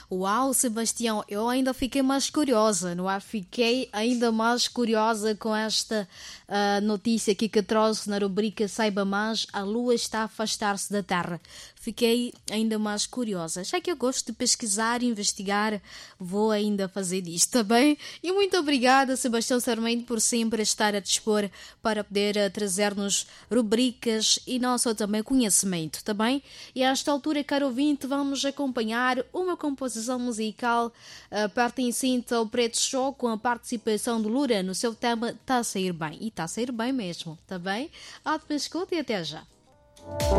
Uau, Sebastião, eu ainda fiquei mais curiosa, não é? Fiquei ainda mais curiosa com esta notícia aqui que trouxe na rubrica Saiba Mais, a Lua está a afastar-se da Terra. Fiquei ainda mais curiosa. Já que eu gosto de pesquisar e investigar, vou ainda fazer isto, tá bem? E muito obrigada, Sebastião Sarmento, por sempre estar a dispor para poder trazer-nos rubricas e não só também conhecimento, tá bem? E a esta altura, caro ouvinte, vamos acompanhar uma composição musical pertencente ao Preto Show com a participação de Lura no seu tema Tá a Sair Bem. E tá a sair bem mesmo, tá bem? Ótima escuta e até já.